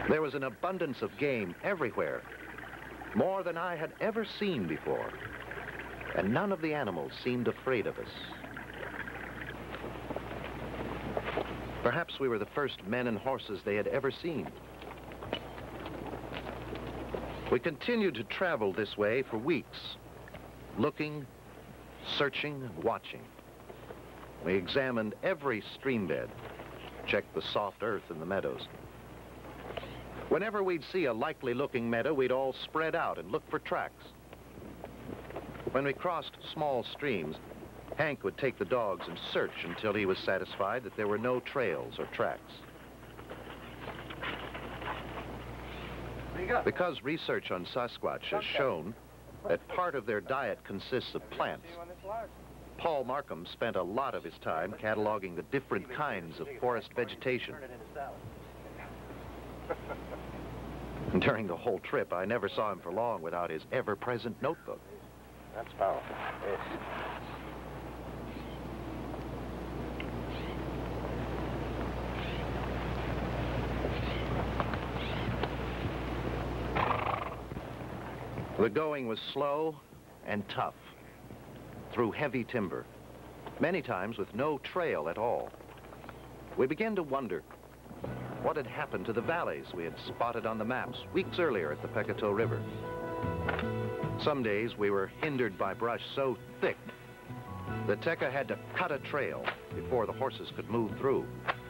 There was an abundance of game everywhere, more than I had ever seen before, and none of the animals seemed afraid of us. Perhaps we were the first men and horses they had ever seen. We continued to travel this way for weeks, looking, searching, watching. We examined every stream bed, checked the soft earth in the meadows. Whenever we'd see a likely-looking meadow, we'd all spread out and look for tracks. When we crossed small streams, Hank would take the dogs and search until he was satisfied that there were no trails or tracks. Because research on Sasquatch has shown that part of their diet consists of plants, Paul Markham spent a lot of his time cataloging the different kinds of forest vegetation. During the whole trip, I never saw him for long without his ever-present notebook. That's powerful. Yes. The going was slow and tough, through heavy timber, many times with no trail at all. We began to wonder what had happened to the valleys we had spotted on the maps weeks earlier at the Pecatow River. Some days we were hindered by brush so thick that Tekka had to cut a trail before the horses could move through.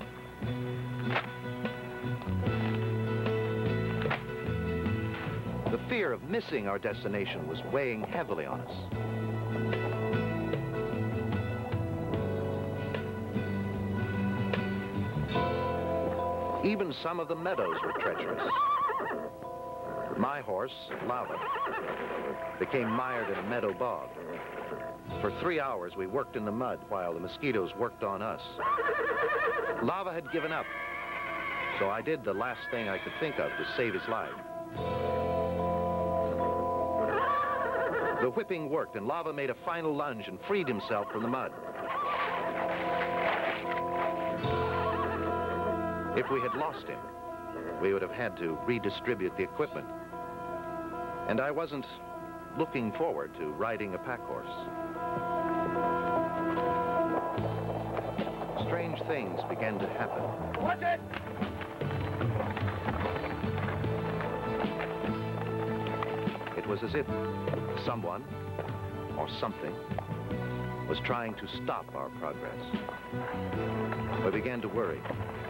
The fear of missing our destination was weighing heavily on us. Even some of the meadows were treacherous. My horse, Lava, became mired in a meadow bog. For 3 hours, we worked in the mud while the mosquitoes worked on us. Lava had given up, so I did the last thing I could think of to save his life. The whipping worked, and Lava made a final lunge and freed himself from the mud. If we had lost him, we would have had to redistribute the equipment. And I wasn't looking forward to riding a pack horse. Strange things began to happen. Watch it! It was as if someone or something was trying to stop our progress. We began to worry.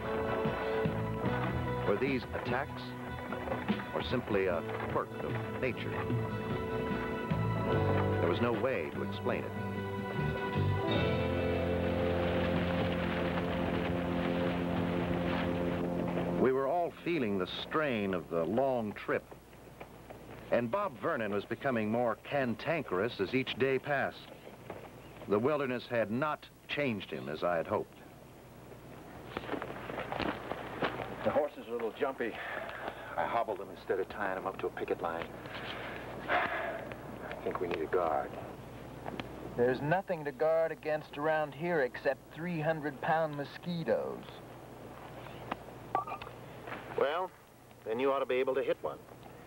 Were these attacks or simply a quirk of nature? There was no way to explain it. We were all feeling the strain of the long trip, and Bob Vernon was becoming more cantankerous as each day passed. The wilderness had not changed him as I had hoped. The horses are a little jumpy. I hobbled them instead of tying them up to a picket line. I think we need a guard. There's nothing to guard against around here except 300-pound mosquitoes. Well, then you ought to be able to hit one.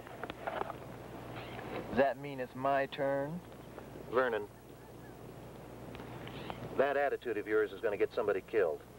Does that mean it's my turn? Vernon, that attitude of yours is going to get somebody killed.